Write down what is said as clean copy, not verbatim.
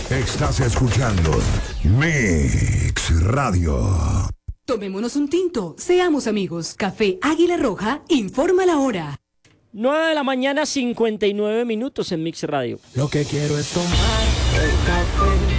Estás escuchando Mix Radio. Tomémonos un tinto, seamos amigos. Café Águila Roja informa la hora. 9 de la mañana, 59 minutos en Mix Radio. Lo que quiero es tomar el café.